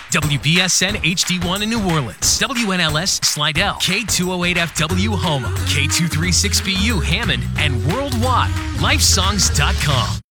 WBSN HD1 in New Orleans, WNLS Slidell, K208FW Houma, K236BU Hammond, and worldwide, lifesongs.com.